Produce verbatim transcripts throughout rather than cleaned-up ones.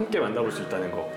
함께 만나볼 수 있다는 거.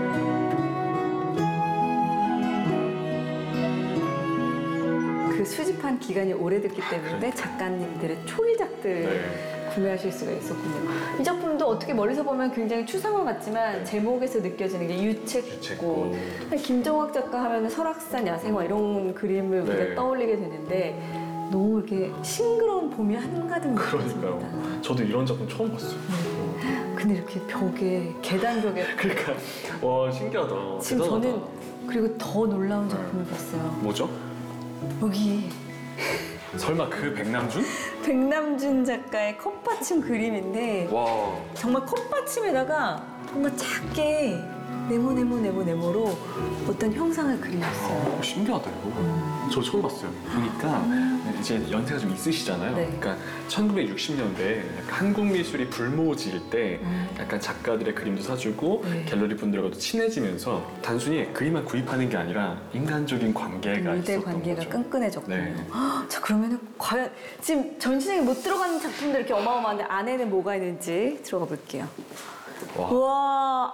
그 수집한 기간이 오래됐기 때문에 작가님들의 초기작들 네. 구매하실 수가 있었군요. 이 작품도 어떻게 멀리서 보면 굉장히 추상화 같지만 제목에서 느껴지는 게 유채꽃. 유채꽃. 김정학 작가 하면 설악산 야생화 이런 그림을 네. 우리가 떠올리게 되는데 너무 이렇게 싱그러운 봄이 한가득 느껴집니다. 그러니까요. 저도 이런 작품 처음 봤어요. 근데 이렇게 벽에 계단 벽에 그러니까 와 신기하다. 지금 대단하다. 저는 그리고 더 놀라운 작품을 봤어요. 뭐죠? 여기 설마 그 백남준? 백남준 작가의 컵받침 그림인데 와. 정말 컵받침에다가 정말 작게 네모 네모 네모 네모로 어떤 형상을 그리셨어요. 아, 신기하다 이거. 저 처음 봤어요. 보니까 이제 연세가 좀 있으시잖아요. 네. 그러니까 천구백육십 년대 한국 미술이 불모지일 때 음. 약간 작가들의 그림도 사주고 네. 갤러리 분들과도 친해지면서 단순히 그림만 구입하는 게 아니라 인간적인 관계가 무대 있었던 관계가 거죠. 끈끈해졌군요. 네. 헉, 자 그러면은 과연 지금 전시장에 못 들어가는 작품들 이렇게 어마어마한데 안에는 뭐가 있는지 들어가 볼게요. 와. 우와.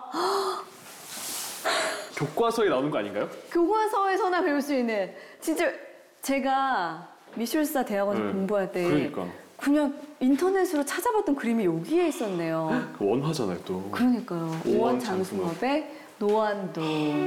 교과서에 나오는 거 아닌가요? 교과서에서나 배울 수 있는 진짜 제가 미술사 대학원에서 네. 공부할 때 그러니까. 그냥 인터넷으로 찾아봤던 그림이 여기에 있었네요. 그 원화잖아요 또. 그러니까요. 오원 오원 장승업의 노안도.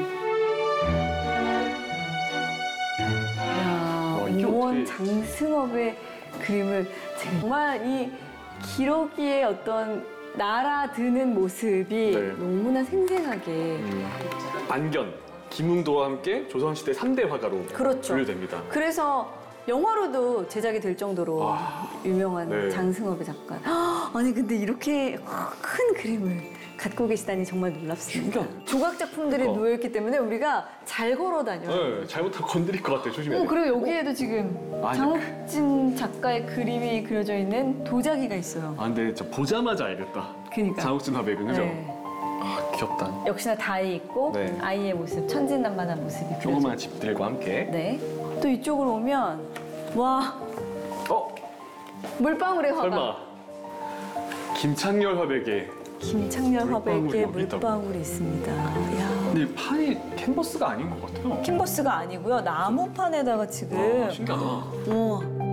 야, 와, 이게 오원 어떻게- 장승업의 그림을 정말 이 기러기의 어떤 날아드는 모습이 네. 너무나 생생하게 음, 안견, 김웅도와 함께 조선시대 삼 대 화가로 그렇죠. 분류됩니다. 그래서 영화로도 제작이 될 정도로 와. 유명한 네. 장승업의 작가. 헉, 아니 근데 이렇게 큰 그림을 갖고 계시다니 정말 놀랍습니다. 신기하네. 조각 작품들이 그러니까. 놓여있기 때문에 우리가 잘 걸어 다녀요. 네, 잘못하면 건드릴 것 같아요. 조심해야 어, 돼요. 그리고 여기에도 지금 아, 장욱진 작가의 그림이 그려져 있는 도자기가 있어요. 아 근데 저 보자마자 알겠다. 그러니까. 장욱진 화백은 그죠? 네. 아 귀엽다. 역시나 다이 있고 네. 아이의 모습, 천진난만한 모습이 그려져 조그마한 집들과 함께. 네. 또 이쪽으로 오면 와 어? 물방울의 화가. 설마 김창렬 화백의. 김창렬 물방울이 화백의 여기 있다고. 물방울이 있습니다. 야. 근데 판이 캔버스가 아닌 것 같아요. 캔버스가 아니고요. 나무판에다가 지금 아, 신기하다. 와,